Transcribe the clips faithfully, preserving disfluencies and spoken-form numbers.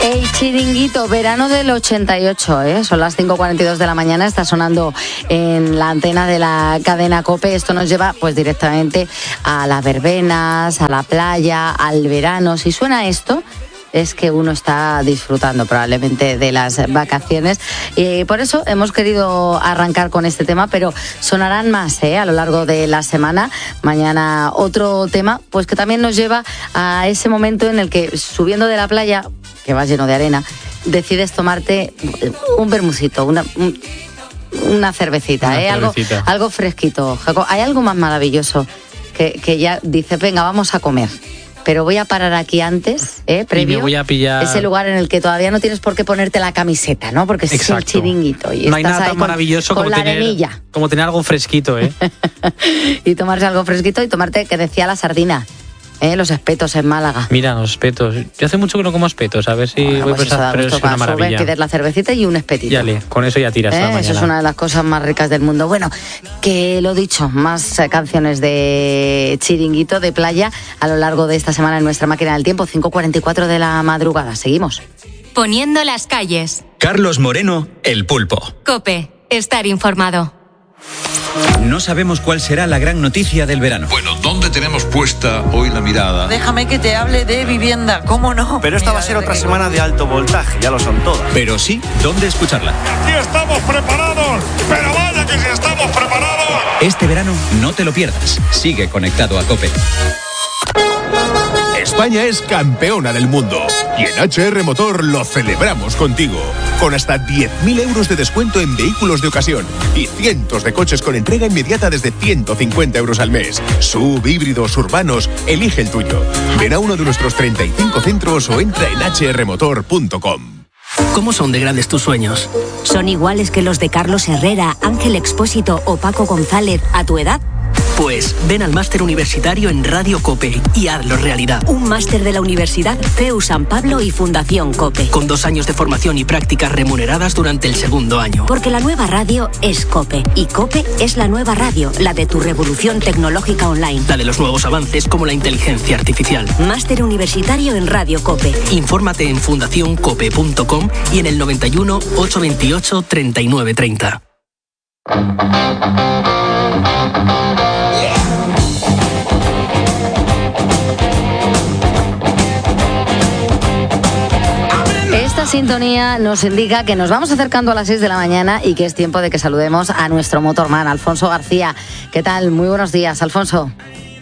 El Chiringuito, verano del ochenta y ocho, ¿eh? Son las cinco cuarenta y dos de la mañana, está sonando en la antena de la cadena COPE. Esto nos lleva pues directamente a las verbenas, a la playa, al verano. Si suena esto, es que uno está disfrutando probablemente de las vacaciones. Y por eso hemos querido arrancar con este tema, pero sonarán más ¿eh? a lo largo de la semana. Mañana otro tema, pues que también nos lleva a ese momento en el que, subiendo de la playa, que vas lleno de arena, decides tomarte un vermucito, una, un, una cervecita, una ¿eh? cervecita. Algo, algo fresquito. Jacob, hay algo más maravilloso que, que ya dices, venga, vamos a comer. Pero voy a parar aquí antes, ¿eh? Previo, y me voy a pillar ese lugar en el que todavía no tienes por qué ponerte la camiseta, ¿no? Porque es el chiringuito. Y no hay estás nada ahí tan con, maravilloso con como, la tener, arenilla. como tener algo fresquito, ¿eh? Y tomarse algo fresquito y tomarte, que decía la sardina, ¿eh? Los espetos en Málaga. Mira, los espetos. Yo hace mucho que no como espetos, a ver si Bueno, voy pues por esas, pero es una maravilla. Subes, pides la cervecita y un espetito. Ya le, con eso ya tiras ¿Eh? a la mañana. Eso es una de las cosas más ricas del mundo. Bueno, que lo dicho, más canciones de chiringuito, de playa, a lo largo de esta semana en nuestra máquina del tiempo, cinco cuarenta y cuatro de la madrugada. Seguimos. Poniendo las calles. Carlos Moreno, El Pulpo. COPE, estar informado. No sabemos cuál será la gran noticia del verano. Bueno, ¿dónde tenemos puesta hoy la mirada? Déjame que te hable de vivienda, ¿cómo no? Pero esta va a ser otra semana de alto voltaje, ya lo son todas. Pero sí, ¿dónde escucharla? ¡Aquí estamos preparados! ¡Pero vaya que sí estamos preparados! Este verano no te lo pierdas. Sigue conectado a COPE. España es campeona del mundo y en H R Motor lo celebramos contigo. Con hasta diez mil euros de descuento en vehículos de ocasión y cientos de coches con entrega inmediata desde ciento cincuenta euros al mes. Sub, híbridos, urbanos, elige el tuyo. Ven a uno de nuestros treinta y cinco centros o entra en h r motor punto com. ¿Cómo son de grandes tus sueños? ¿Son iguales que los de Carlos Herrera, Ángel Expósito o Paco González a tu edad? Pues ven al máster universitario en Radio COPE y hazlo realidad. Un máster de la Universidad C E U San Pablo y Fundación COPE. Con dos años de formación y prácticas remuneradas durante el segundo año. Porque la nueva radio es COPE y COPE es la nueva radio, la de tu revolución tecnológica online. La de los nuevos avances como la inteligencia artificial. Máster universitario en Radio COPE. Infórmate en fundación cope punto com y en el noventa y uno, ochocientos veintiocho, treinta y nueve treinta. Esta sintonía nos indica que nos vamos acercando a las seis de la mañana y que es tiempo de que saludemos a nuestro motorman, Alfonso García. ¿Qué tal? Muy buenos días, Alfonso.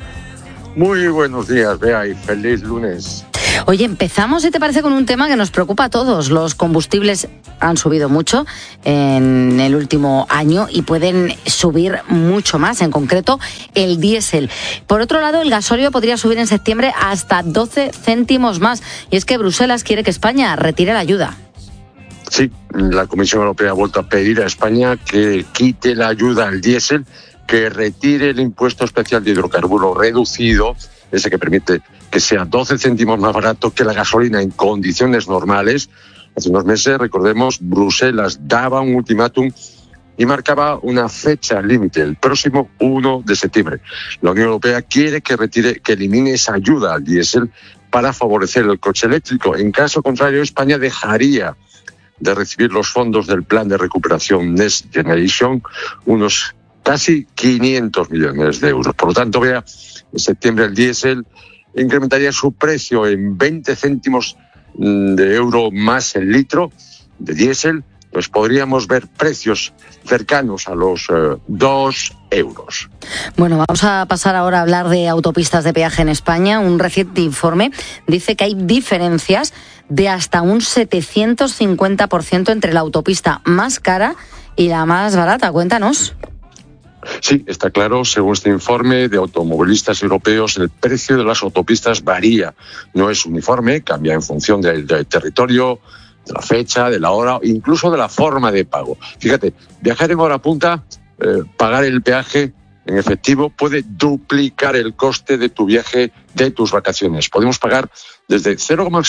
Muy buenos días, Bea, y feliz lunes. Oye, empezamos, si te parece, con un tema que nos preocupa a todos. Los combustibles han subido mucho en el último año y pueden subir mucho más, en concreto el diésel. Por otro lado, el gasóleo podría subir en septiembre hasta doce céntimos más. Y es que Bruselas quiere que España retire la ayuda. Sí, la Comisión Europea ha vuelto a pedir a España que quite la ayuda al diésel, que retire el impuesto especial de hidrocarburos reducido, ese que permite que sea doce céntimos más barato que la gasolina en condiciones normales. Hace unos meses, recordemos, Bruselas daba un ultimátum y marcaba una fecha límite, el próximo uno de septiembre. La Unión Europea quiere que retire, que elimine esa ayuda al diésel para favorecer el coche eléctrico. En caso contrario, España dejaría de recibir los fondos del plan de recuperación Next Generation, unos casi quinientos millones de euros. Por lo tanto, vea, en septiembre el diésel incrementaría su precio en veinte céntimos de euro más el litro de diésel, pues podríamos ver precios cercanos a los eh, dos euros. Bueno, vamos a pasar ahora a hablar de autopistas de peaje en España. Un reciente informe dice que hay diferencias de hasta un setecientos cincuenta por ciento entre la autopista más cara y la más barata. Cuéntanos. Sí, está claro, según este informe de automovilistas europeos, el precio de las autopistas varía. No es uniforme, cambia en función del, del territorio, de la fecha, de la hora, incluso de la forma de pago. Fíjate, viajar en hora punta, eh, pagar el peaje en efectivo puede duplicar el coste de tu viaje, de tus vacaciones. Podemos pagar desde cero coma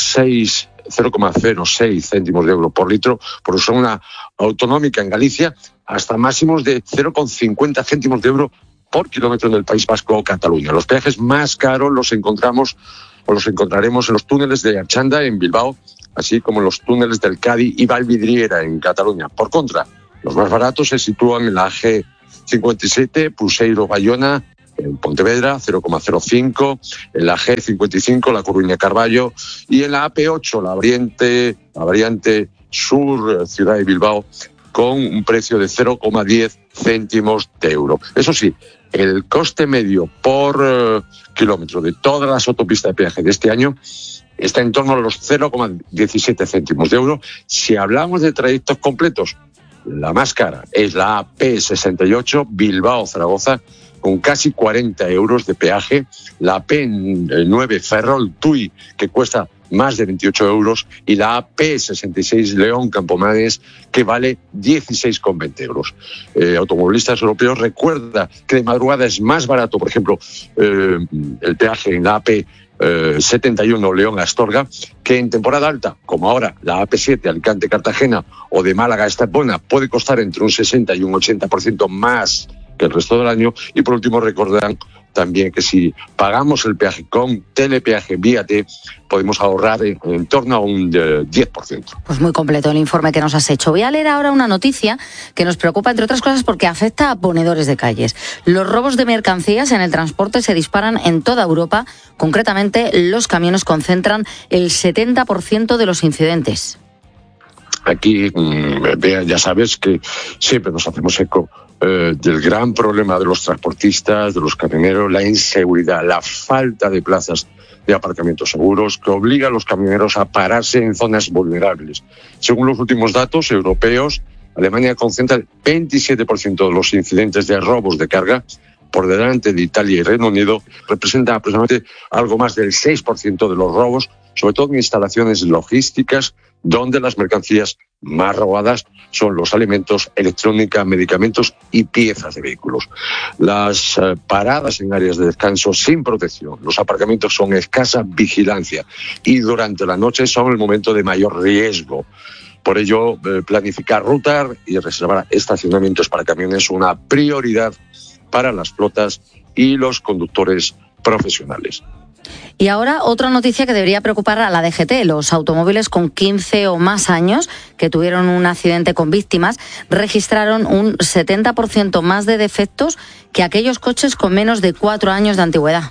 cero seis céntimos de euro por litro por usar una autonómica en Galicia, hasta máximos de cero coma cincuenta céntimos de euro por kilómetro en el País Vasco o Cataluña. Los peajes más caros los encontramos o los encontraremos en los túneles de Archanda, en Bilbao, así como los túneles del Cadí y Valvidriera en Cataluña. Por contra, los más baratos se sitúan en la G cincuenta y siete, Puseiro-Bayona, en Pontevedra, cero coma cero cinco, en la G cincuenta y cinco, La Coruña-Carballo, y en la A P ocho, la variante, la variante sur, Ciudad de Bilbao, con un precio de cero coma diez céntimos de euro. Eso sí, el coste medio por uh, kilómetro de todas las autopistas de peaje de este año está en torno a los cero coma diecisiete céntimos de euro. Si hablamos de trayectos completos, la más cara es la A P sesenta y ocho, Bilbao-Zaragoza, con casi cuarenta euros de peaje, la P nueve Ferrol-Tui, que cuesta más de veintiocho euros, y la A P sesenta y seis León-Campomanes, que vale dieciséis coma veinte euros. Eh, automovilistas europeos, recuerda que de madrugada es más barato, por ejemplo, eh, el peaje en la A P eh, setenta y uno León-Astorga, que en temporada alta, como ahora la A P siete Alicante-Cartagena o de Málaga-Estepona, puede costar entre un sesenta y un ochenta por ciento más que el resto del año. Y por último, recordarán también que si pagamos el peaje con telepeaje vía T, podemos ahorrar en, en torno a un eh, diez por ciento. Pues muy completo el informe que nos has hecho. Voy a leer ahora una noticia que nos preocupa, entre otras cosas, porque afecta a ponedores de calles. Los robos de mercancías en el transporte se disparan en toda Europa. Concretamente, los camiones concentran el setenta por ciento de los incidentes. Aquí, Bea, ya sabes que siempre nos hacemos eco eh, del gran problema de los transportistas, de los camioneros, la inseguridad, la falta de plazas de aparcamientos seguros, que obliga a los camioneros a pararse en zonas vulnerables. Según los últimos datos europeos, Alemania concentra el veintisiete por ciento de los incidentes de robos de carga, por delante de Italia y Reino Unido. Representa aproximadamente algo más del seis por ciento de los robos, sobre todo en instalaciones logísticas, donde las mercancías más robadas son los alimentos, electrónica, medicamentos y piezas de vehículos. Las eh, paradas en áreas de descanso sin protección, los aparcamientos son escasa vigilancia y durante la noche son el momento de mayor riesgo. Por ello, eh, planificar rutas y reservar estacionamientos para camiones es una prioridad para las flotas y los conductores profesionales. Y ahora otra noticia que debería preocupar a la D G T. Los automóviles con quince o más años que tuvieron un accidente con víctimas registraron un setenta por ciento más de defectos que aquellos coches con menos de cuatro años de antigüedad.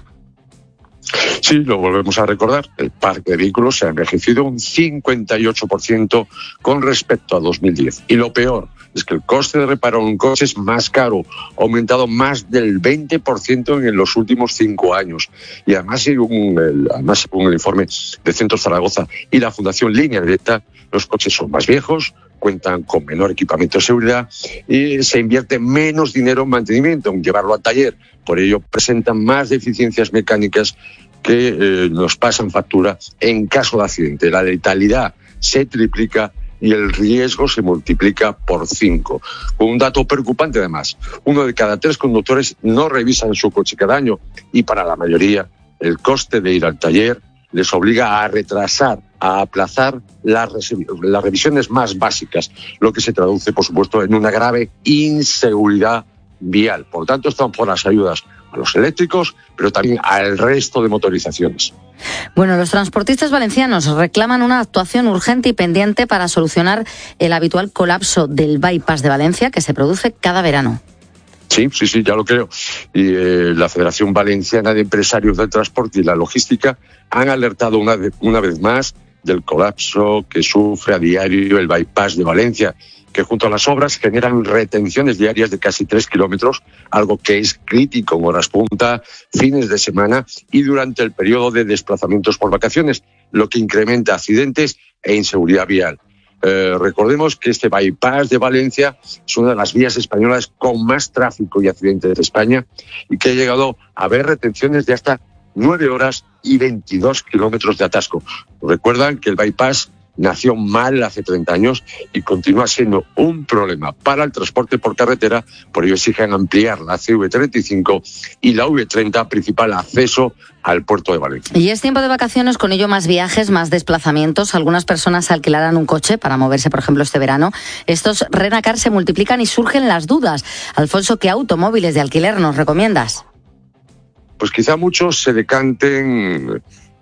Sí, lo volvemos a recordar. El parque de vehículos se ha envejecido un cincuenta y ocho por ciento con respecto a dos mil diez. Y lo peor es que el coste de reparar un coche es más caro, ha aumentado más del veinte por ciento en los últimos cinco años. Y además, según el, además, según el informe de Centros Zaragoza y la Fundación Línea Directa, los coches son más viejos, cuentan con menor equipamiento de seguridad y se invierte menos dinero en mantenimiento, en llevarlo al taller. Por ello, presentan más deficiencias mecánicas que eh, nos pasan factura en caso de accidente. La letalidad se triplica y el riesgo se multiplica por cinco. Con un dato preocupante además, uno de cada tres conductores no revisan su coche cada año y para la mayoría el coste de ir al taller les obliga a retrasar, a aplazar las, las revisiones más básicas, lo que se traduce, por supuesto, en una grave inseguridad vial. Por tanto, están por las ayudas a los eléctricos, pero también al resto de motorizaciones. Bueno, los transportistas valencianos reclaman una actuación urgente y pendiente para solucionar el habitual colapso del bypass de Valencia que se produce cada verano. Sí, sí, sí, ya lo creo. Y eh, la Federación Valenciana de Empresarios del Transporte y la Logística han alertado una, de, una vez más del colapso que sufre a diario el bypass de Valencia, que junto a las obras generan retenciones diarias de casi tres kilómetros, algo que es crítico en horas punta, fines de semana y durante el periodo de desplazamientos por vacaciones, lo que incrementa accidentes e inseguridad vial. Eh, recordemos que este bypass de Valencia es una de las vías españolas con más tráfico y accidentes de España y que ha llegado a haber retenciones de hasta nueve horas y veintidós kilómetros de atasco. Recuerdan que el bypass nació mal hace treinta años y continúa siendo un problema para el transporte por carretera, por ello exigen ampliar la C V treinta y cinco y la V treinta, principal acceso al puerto de Valencia. Y es tiempo de vacaciones, con ello más viajes, más desplazamientos. Algunas personas alquilarán un coche para moverse, por ejemplo, este verano. Estos Renacar se multiplican y surgen las dudas. Alfonso, ¿qué automóviles de alquiler nos recomiendas? Pues quizá muchos se decanten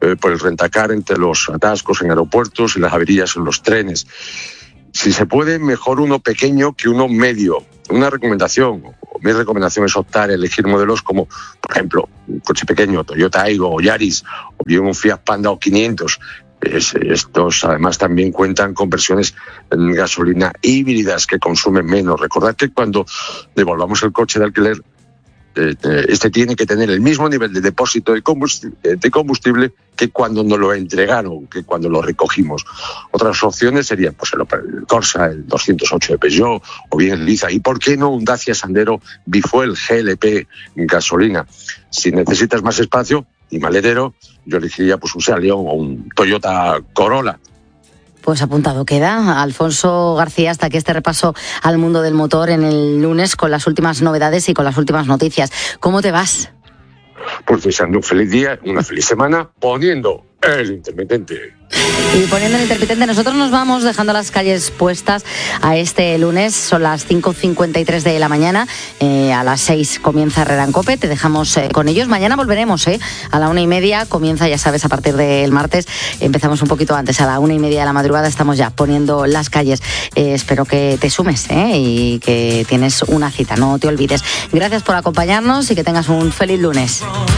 eh, por el rentacar entre los atascos en aeropuertos y las averías en los trenes. Si se puede, mejor uno pequeño que uno medio. Una recomendación, o mi recomendación es optar a elegir modelos como, por ejemplo, un coche pequeño, Toyota Aygo o Yaris, o bien un Fiat Panda o quinientos. Es, estos además también cuentan con versiones en gasolina híbridas que consumen menos. Recordad que cuando devolvamos el coche de alquiler, este tiene que tener el mismo nivel de depósito de combustible, de combustible que cuando nos lo entregaron, que cuando lo recogimos. Otras opciones serían pues, el Corsa, el doscientos ocho de Peugeot o bien el Liza. ¿Y por qué no un Dacia Sandero Bifuel G L P gasolina? Si necesitas más espacio y maletero, yo elegiría pues, un Seat León o un Toyota Corolla. Pues apuntado queda. Alfonso García, hasta aquí este repaso al mundo del motor en el lunes con las últimas novedades y con las últimas noticias. ¿Cómo te vas? Pues deseando un feliz día, una feliz semana, poniendo el intermitente. Y poniendo el intermitente, nosotros nos vamos dejando las calles puestas a este lunes. Son las cinco cincuenta y tres de la mañana. Eh, a las seis comienza Herrera en COPE. Te dejamos eh, con ellos. Mañana volveremos eh, a la una y media. Comienza, ya sabes, a partir del martes. Empezamos un poquito antes, a la una y media de la madrugada. Estamos ya poniendo las calles. Eh, espero que te sumes eh, y que tienes una cita. No te olvides. Gracias por acompañarnos y que tengas un feliz lunes.